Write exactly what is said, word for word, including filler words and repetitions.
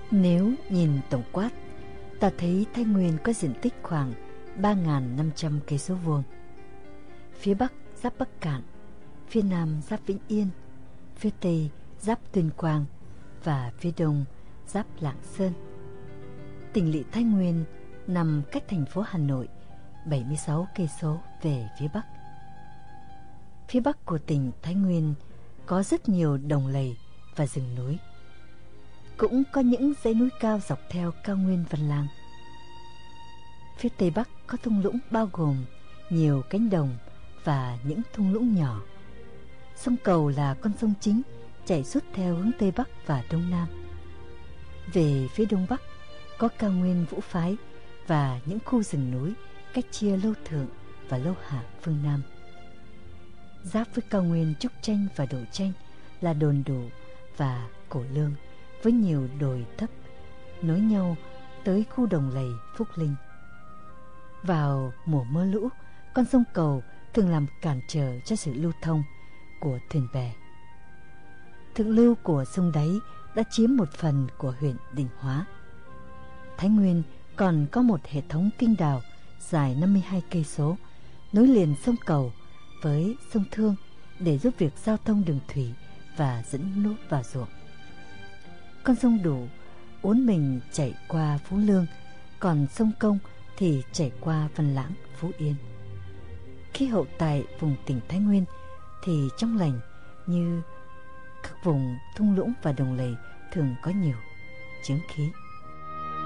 Nếu nhìn tổng quát, ta thấy Thái Nguyên có diện tích khoảng ba nghìn năm trăm cây số vuông. Phía Bắc giáp Bắc Kạn, phía Nam giáp Vĩnh Yên, phía Tây giáp Tuyên Quang và phía Đông giáp Lạng Sơn. Tỉnh lỵ Thái Nguyên nằm cách thành phố Hà Nội bảy mươi sáu cây số về phía Bắc. Phía Bắc của tỉnh Thái Nguyên có rất nhiều đồng lầy và rừng núi. Cũng có những dãy núi cao dọc theo cao nguyên Văn Lang. Phía Tây Bắc có thung lũng bao gồm nhiều cánh đồng và những thung lũng nhỏ. Sông Cầu là con sông chính chảy suốt theo hướng Tây Bắc và Đông Nam. Về phía Đông Bắc có cao nguyên Vũ Phái và những khu rừng núi cách chia Lâu Thượng và Lâu Hạ phương Nam. Giáp với cao nguyên Trúc Tranh và Đổ Tranh là Đồn Đủ và Cổ Lương với nhiều đồi thấp nối nhau tới khu đồng lầy Phúc Linh. Vào mùa mưa lũ, con sông Cầu thường làm cản trở cho sự lưu thông của thuyền bè. Thượng lưu của sông đáy đã chiếm một phần của huyện Định Hóa. Thái Nguyên còn có một hệ thống kinh đào dài năm mươi hai cây số nối liền sông Cầu với sông Thương để giúp việc giao thông đường thủy và dẫn lúa vào ruộng. Con sông Đủ uốn mình chảy qua Phú Lương, còn sông Công thì chảy qua Văn Lãng, Phú Yên. Khí hậu tại vùng tỉnh Thái Nguyên thì trong lành, như các vùng thung lũng và đồng lầy thường có nhiều chướng khí.